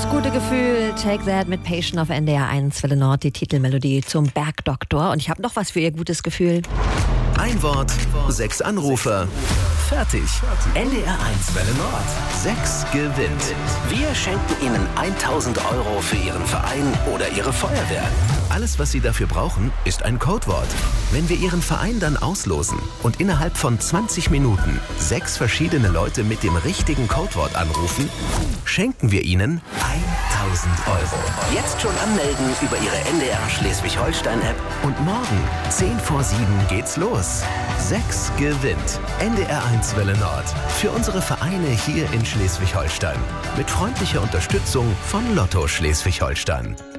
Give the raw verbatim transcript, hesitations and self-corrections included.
Das gute Gefühl, Take That mit Patient auf N D R eins, Welle Nord, die Titelmelodie zum Bergdoktor. Und ich habe noch was für Ihr gutes Gefühl. Ein Wort, sechs Anrufer. Fertig. N D R eins Welle Nord. Sechs gewinnt. Wir schenken Ihnen tausend Euro für Ihren Verein oder Ihre Feuerwehr. Alles, was Sie dafür brauchen, ist ein Codewort. Wenn wir Ihren Verein dann auslosen und innerhalb von zwanzig Minuten sechs verschiedene Leute mit dem richtigen Codewort anrufen, schenken wir Ihnen tausend Euro. Jetzt schon anmelden über Ihre N D R Schleswig-Holstein-App und morgen, zehn vor sieben, geht's los. Sechs gewinnt. N D R eins Welle Nord. Für unsere Vereine hier in Schleswig-Holstein. Mit freundlicher Unterstützung von Lotto Schleswig-Holstein.